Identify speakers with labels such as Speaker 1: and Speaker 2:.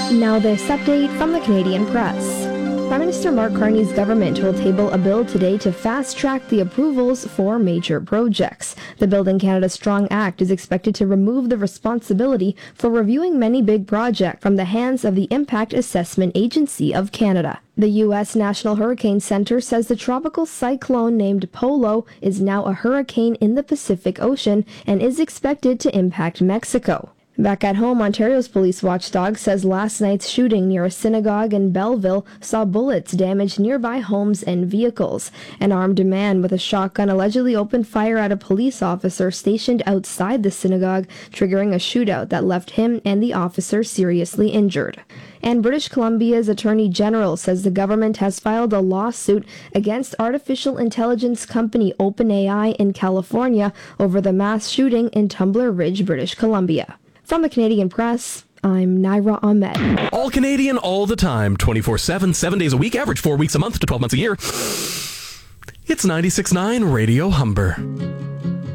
Speaker 1: Now this update from the Canadian Press. Prime Minister Mark Carney's government will table a bill today to fast-track the approvals for major projects. The Building Canada Strong Act is expected to remove the responsibility for reviewing many big projects from the hands of the Impact Assessment Agency of Canada. The U.S. National Hurricane Center says the tropical cyclone named Polo is now a hurricane in the Pacific Ocean and is expected to impact Mexico. Back at home, Ontario's police watchdog says last night's shooting near a synagogue in Belleville saw bullets damage nearby homes and vehicles. An armed man with a shotgun allegedly opened fire at a police officer stationed outside the synagogue, triggering a shootout that left him and the officer seriously injured. And British Columbia's Attorney General says the government has filed a lawsuit against artificial intelligence company OpenAI in California over the mass shooting in Tumbler Ridge, British Columbia. From the Canadian Press, I'm Naira Ahmed.
Speaker 2: All Canadian, all the time, 24/7, 7 days a week, average 4 weeks a month to 12 months a year. It's 96.9 Radio Humber.